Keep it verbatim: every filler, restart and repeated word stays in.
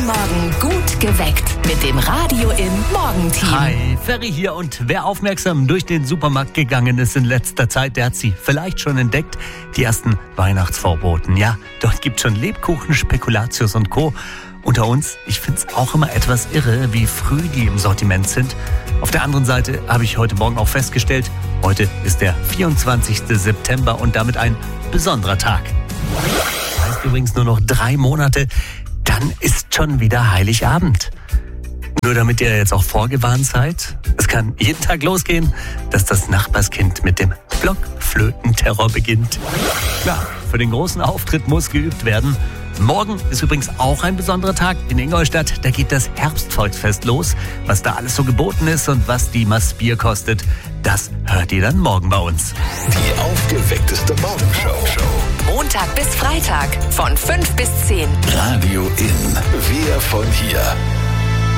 Jeden Morgen gut geweckt mit dem Radio im Morgenteam. Hi, Ferry hier, und wer aufmerksam durch den Supermarkt gegangen ist in letzter Zeit, der hat sie vielleicht schon entdeckt. Die ersten Weihnachtsvorboten. Ja, dort gibt es schon Lebkuchen, Spekulatius und Co. Unter uns, ich finde es auch immer etwas irre, wie früh die im Sortiment sind. Auf der anderen Seite habe ich heute Morgen auch festgestellt, heute ist der vierundzwanzigster September und damit ein besonderer Tag. Das heißt übrigens nur noch drei Monate, dann ist schon wieder Heiligabend. Nur damit ihr jetzt auch vorgewarnt seid, es kann jeden Tag losgehen, dass das Nachbarskind mit dem Blockflötenterror beginnt. Klar, für den großen Auftritt muss geübt werden. Morgen ist übrigens auch ein besonderer Tag in Ingolstadt. Da geht das Herbstvolksfest los. Was da alles so geboten ist und was die Maß Bier kostet, das hört ihr dann morgen bei uns. Die aufgeweckteste Morgenshow. Montag bis Freitag von fünf bis zehn. Radio in. Wir von hier.